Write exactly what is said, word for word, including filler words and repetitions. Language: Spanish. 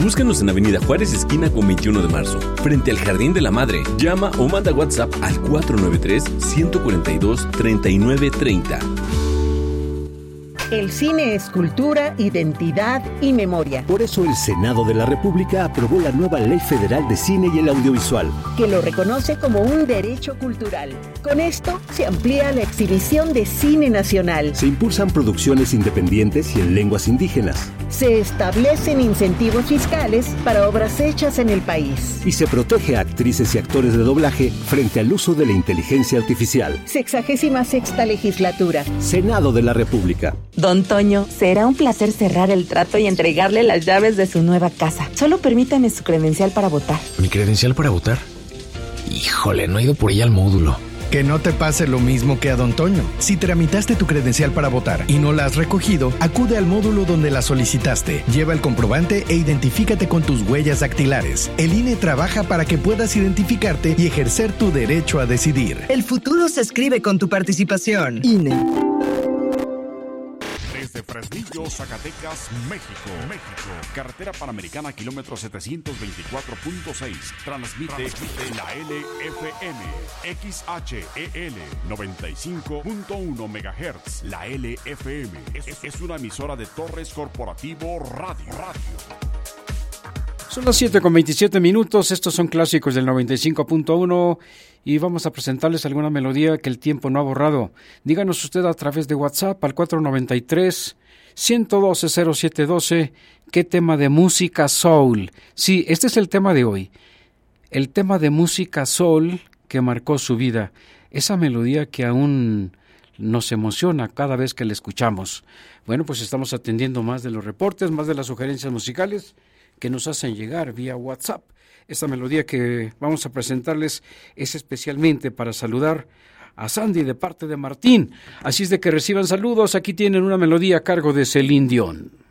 Búscanos en Avenida Juárez, esquina con veintiuno de marzo, frente al Jardín de la Madre. Llama o manda WhatsApp al cuatro nueve tres, uno cuatro dos, tres nueve tres cero. El cine es cultura, identidad y memoria. Por eso el Senado de la República aprobó la nueva Ley Federal de Cine y el Audiovisual, que lo reconoce como un derecho cultural. Con esto se amplía la exhibición de cine nacional. Se impulsan producciones independientes y en lenguas indígenas. Se establecen incentivos fiscales para obras hechas en el país. Y se protege a actrices y actores de doblaje frente al uso de la inteligencia artificial. Sexagésima sexta legislatura. Senado de la República. Don Toño, será un placer cerrar el trato y entregarle las llaves de su nueva casa. Solo permítame su credencial para votar. ¿Mi credencial para votar? Híjole, no he ido por ella al módulo. Que no te pase lo mismo que a Don Toño. Si tramitaste tu credencial para votar y no la has recogido, acude al módulo donde la solicitaste. Lleva el comprobante e identifícate con tus huellas dactilares. El I N E trabaja para que puedas identificarte y ejercer tu derecho a decidir. El futuro se escribe con tu participación. I N E. Desde Fresnillo, Zacatecas, México. México. Carretera Panamericana, kilómetro setecientos veinticuatro punto seis. Transmite, Transmite la L F M. X H E L noventa y cinco punto uno megahertz. La L F M es, es una emisora de Torres Corporativo Radio. Radio. Son las siete con veintisiete minutos, estos son clásicos del noventa y cinco punto uno y vamos a presentarles alguna melodía que el tiempo no ha borrado. Díganos usted a través de WhatsApp al cuatro nueve tres, uno uno dos, cero siete uno dos qué tema de música soul. Sí, este es el tema de hoy, el tema de música soul que marcó su vida, esa melodía que aún nos emociona cada vez que la escuchamos. Bueno, pues estamos atendiendo más de los reportes, más de las sugerencias musicales que nos hacen llegar vía WhatsApp. Esta melodía que vamos a presentarles es especialmente para saludar a Sandy de parte de Martín. Así es de que reciban saludos. Aquí tienen una melodía a cargo de Celine Dion.